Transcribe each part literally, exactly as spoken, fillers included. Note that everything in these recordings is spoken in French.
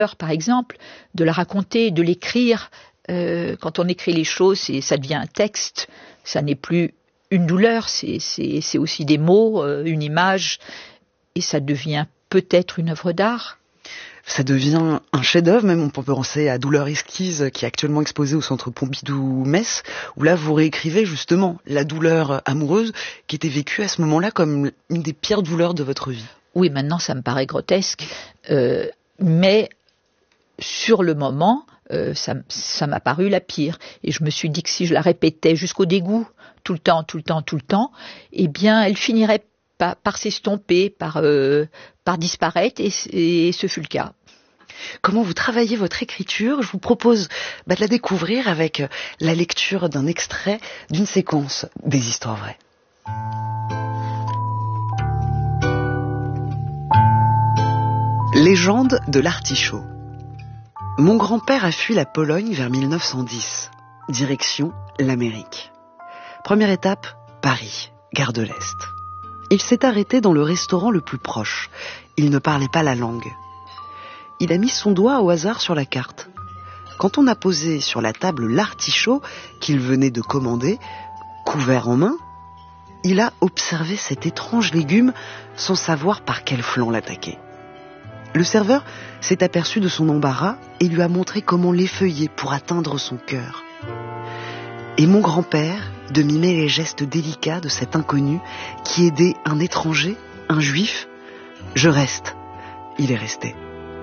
Par exemple, de la raconter, de l'écrire. Euh, quand on écrit les choses, c'est, ça devient un texte. Ça n'est plus une douleur, c'est, c'est, c'est aussi des mots, euh, une image. Et ça devient peut-être une œuvre d'art. Ça devient un chef-d'œuvre, même on peut penser à Douleur esquisse, qui est actuellement exposée au Centre Pompidou-Metz, où là vous réécrivez justement la douleur amoureuse qui était vécue à ce moment-là comme une des pires douleurs de votre vie. Oui, maintenant ça me paraît grotesque, euh, mais sur le moment, euh, ça, ça m'a paru la pire. Et je me suis dit que si je la répétais jusqu'au dégoût, tout le temps, tout le temps, tout le temps, eh bien elle finirait par, par s'estomper, par, euh, par disparaître, et, et ce fut le cas. Comment vous travaillez votre écriture? Je vous propose bah, de la découvrir avec la lecture d'un extrait d'une séquence des histoires vraies. Légende de l'artichaut. Mon grand-père a fui la Pologne vers mille neuf cent dix. Direction l'Amérique. Première étape, Paris, gare de l'Est. Il s'est arrêté dans le restaurant le plus proche. Il ne parlait pas la langue. Il a mis son doigt au hasard sur la carte. Quand on a posé sur la table l'artichaut qu'il venait de commander, couvert en main, il a observé cet étrange légume sans savoir par quel flanc l'attaquer. Le serveur s'est aperçu de son embarras et lui a montré comment l'effeuiller pour atteindre son cœur. Et mon grand-père de mimer les gestes délicats de cet inconnu qui aidait un étranger, un juif. Je reste. Il est resté.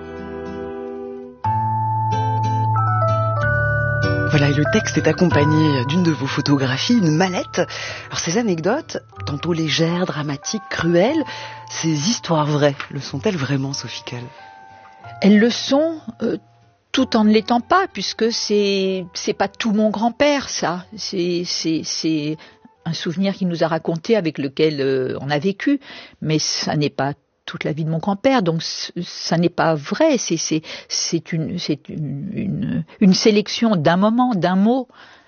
Voilà, et le texte est accompagné d'une de vos photographies, une mallette. Alors ces anecdotes, tantôt légères, dramatiques, cruelles, ces histoires vraies, le sont-elles vraiment, Sophie Calle? Elles le sont, euh, tout en ne l'étant pas, puisque c'est c'est pas tout mon grand-père, ça. C'est c'est c'est un souvenir qu'il nous a raconté, avec lequel euh, on a vécu, mais ça n'est pas toute la vie de mon grand-père, donc ça n'est pas vrai, c'est, c'est, c'est, une, c'est une, une, une sélection d'un moment, d'un mot.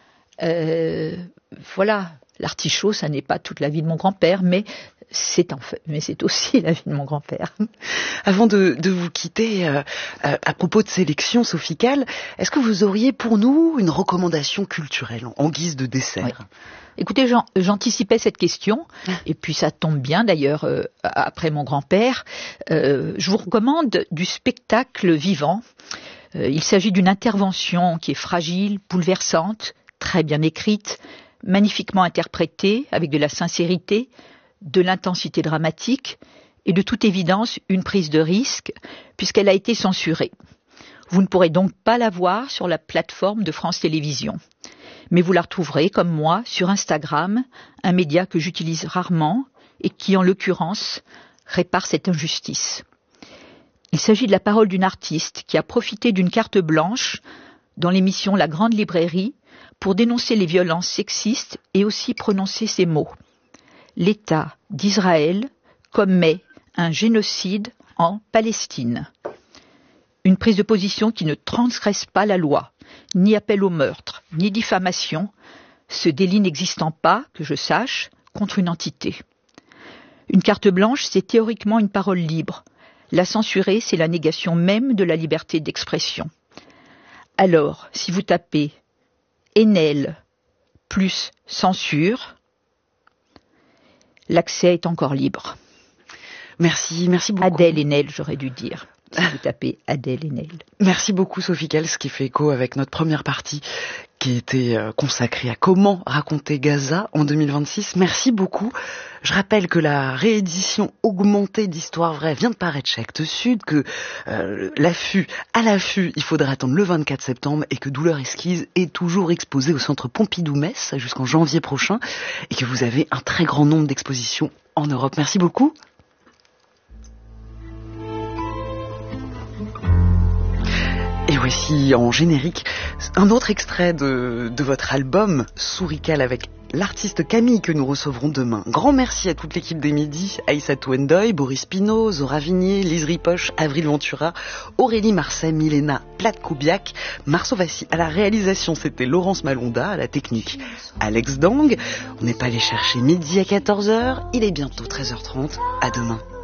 Euh, voilà, l'artichaut, ça n'est pas toute la vie de mon grand-père, mais c'est, en fait, mais c'est aussi la vie de mon grand-père. Avant de, de vous quitter, euh, euh, à propos de sélection, Sophie Calle, est-ce que vous auriez pour nous une recommandation culturelle en, en guise de dessert? Oui. Écoutez, j'an, j'anticipais cette question, et puis ça tombe bien d'ailleurs, euh, après mon grand-père. Euh, je vous recommande du spectacle vivant. Euh, il s'agit d'une intervention qui est fragile, bouleversante, très bien écrite, magnifiquement interprétée, avec de la sincérité, de l'intensité dramatique, et de toute évidence une prise de risque, puisqu'elle a été censurée. Vous ne pourrez donc pas la voir sur la plateforme de France Télévisions. Mais vous la retrouverez, comme moi, sur Instagram, un média que j'utilise rarement et qui, en l'occurrence, répare cette injustice. Il s'agit de la parole d'une artiste qui a profité d'une carte blanche dans l'émission La Grande Librairie pour dénoncer les violences sexistes et aussi prononcer ces mots. L'État d'Israël commet un génocide en Palestine. Une prise de position qui ne transgresse pas la loi, ni appel au meurtre, ni diffamation, ce délit n'existant pas, que je sache, contre une entité. Une carte blanche, c'est théoriquement une parole libre. La censurer, c'est la négation même de la liberté d'expression. Alors, si vous tapez Enel plus censure, l'accès est encore libre. Merci, merci beaucoup. Adèle Haenel, j'aurais dû dire. Si vous tapez Adèle Haenel. Merci beaucoup, Sophie Calle, ce qui fait écho avec notre première partie qui était consacrée à comment raconter Gaza en deux mille vingt-six. Merci beaucoup. Je rappelle que la réédition augmentée d'Histoire vraie vient de paraître chez Actes Sud, que euh, l'affût, à l'affût, il faudra attendre le vingt-quatre septembre et que Douleur esquisse est toujours exposée au Centre Pompidou-Metz jusqu'en janvier prochain et que vous avez un très grand nombre d'expositions en Europe. Merci beaucoup. Et voici en générique un autre extrait de, de votre album Sourical avec l'artiste Camille que nous recevrons demain. Grand merci à toute l'équipe des Midis, Aïssatou Ndoye, Boris Pinault, Zora Vignier, Lise Ripoche, Avril Ventura, Aurélie Marseille, Milena Platkoubiak, Marceau Vassy. À la réalisation, c'était Laurence Malonda, à la technique, Alex Dang. On n'est pas allé chercher midi à quatorze heures, il est bientôt treize heures trente. À demain.